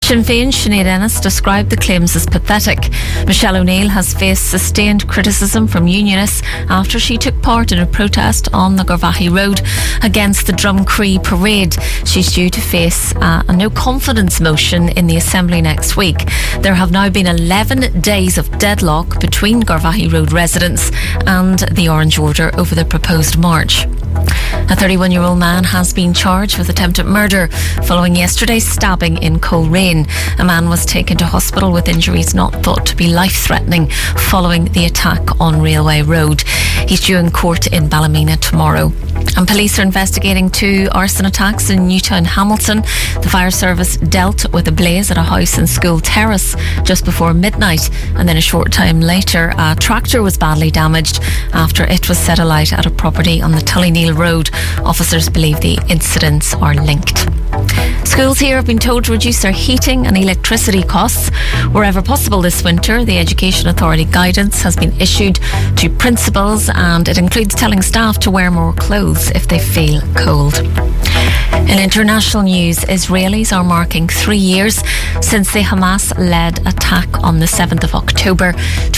Sinn Féin Sinead Ennis described the claims as pathetic. Michelle O'Neill has faced sustained criticism from unionists after she took part in a protest on the Garvaghey Road against the Drumcree parade. She's due to face a no confidence motion in the Assembly next week. There have now been 11 days of deadlock between Garvaghey Road residents and the Orange Order over the proposed march. A 31-year-old man has been charged with attempted murder following yesterday's stabbing in Coleraine. A man was taken to hospital with injuries not thought to be life-threatening following the attack on Railway Road. He's due in court in Ballymena tomorrow. And police are investigating 2 arson attacks in Newtown Hamilton. The fire service dealt with a blaze at a house in School Terrace just before midnight, and then a short time later a tractor was badly damaged after it was set alight at a property on the Tullyneal Road. Officers believe the incidents are linked. Schools here have been told to reduce their heating and electricity costs wherever possible this winter. The Education Authority guidance has been issued to principals, and it includes telling staff to wear more clothes if they feel cold. In international news, Israelis are marking 3 years since the Hamas-led attack on the 7th of October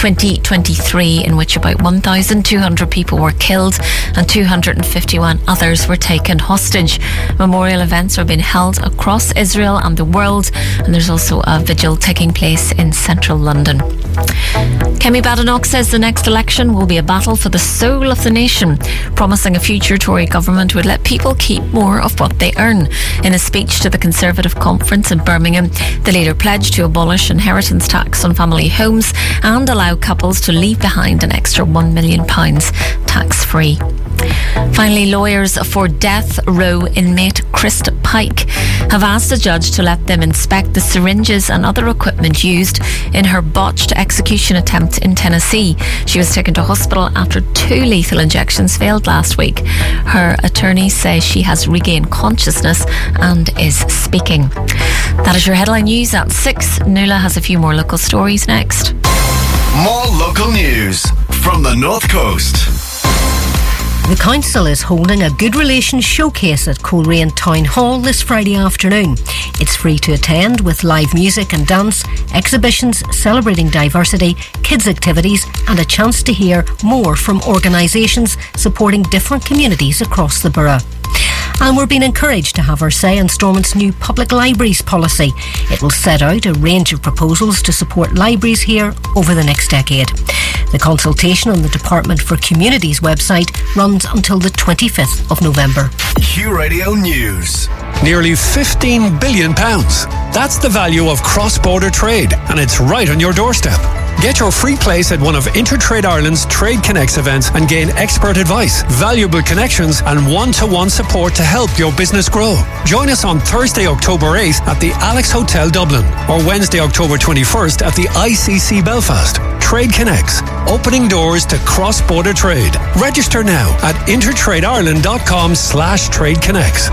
2023, in which about 1,200 people were killed and 251 others were taken hostage. Memorial events are being held across Israel and the world, and there's also a vigil taking place in central London. Kemi Badenoch says the next election will be a battle for the soul of the nation, promising a future Tory government would let people keep more of what they earn. In a speech to the Conservative Conference in Birmingham, the leader pledged to abolish inheritance tax on family homes and allow couples to leave behind an extra £1 million tax-free. Finally, lawyers for death row inmate Krista Pike have asked a judge to let them inspect the syringes and other equipment used in her botched execution attempt in Tennessee. She was taken to hospital after 2 lethal injections failed last week. Her attorneys say she has regained consciousness and is speaking. That is your headline news at 6. Nuala has a few more local stories next. More local news from the North Coast. The council is holding a Good Relations showcase at Coleraine Town Hall this Friday afternoon. It's free to attend, with live music and dance, exhibitions celebrating diversity, kids' activities and a chance to hear more from organisations supporting different communities across the borough. And we're being encouraged to have our say in Stormont's new public libraries policy. It will set out a range of proposals to support libraries here over the next decade. The consultation on the Department for Communities website runs until the 25th of November. Q Radio News. Nearly £15 billion. That's the value of cross-border trade, and it's right on your doorstep. Get your free place at one of Intertrade Ireland's Trade Connects events and gain expert advice, valuable connections and one-to-one support to help your business grow. Join us on Thursday, October 8th at the Alex Hotel Dublin or Wednesday, October 21st at the ICC Belfast. Trade Connects, opening doors to cross-border trade. Register now at intertradeIreland.com/tradeconnects.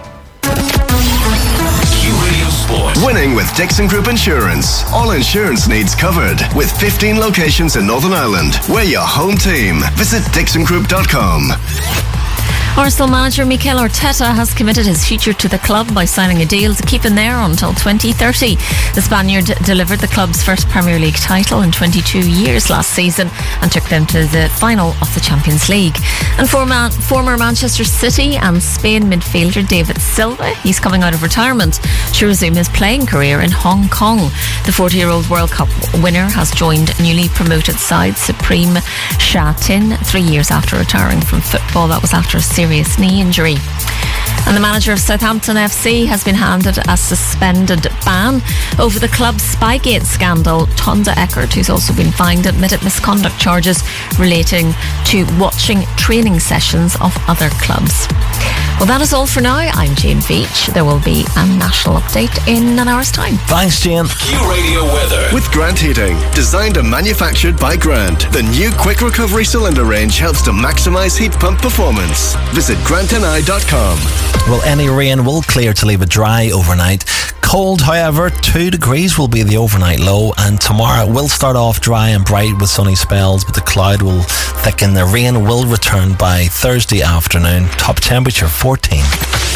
Winning with Dixon Group Insurance. All insurance needs covered. With 15 locations in Northern Ireland. We're your home team. Visit dixongroup.com. Arsenal manager Mikel Arteta has committed his future to the club by signing a deal to keep him there until 2030. The Spaniard delivered the club's first Premier League title in 22 years last season and took them to the final of the Champions League. And former Manchester City and Spain midfielder David Silva, he's coming out of retirement to resume his playing career in Hong Kong. The 40-year-old World Cup winner has joined newly promoted side Supreme Sha Tin 3 years after retiring from football. That was after a serious knee injury. And the manager of Southampton FC has been handed a suspended ban over the club's Spygate scandal. Tonda Eckert, who's also been fined, admitted misconduct charges relating to watching training sessions of other clubs. Well, that is all for now. I'm Jane Veach. There will be a national update in an hour's time. Thanks, Jane. Q Radio weather with Grant Heating. Designed and manufactured by Grant. The new quick recovery cylinder range helps to maximise heat pump performance. Visit grantni.com. Well, any rain will clear to leave it dry overnight. Cold, however, 2 degrees will be the overnight low, and tomorrow will start off dry and bright with sunny spells, but the cloud will thicken. The rain will return by Thursday afternoon. Top temperature 14.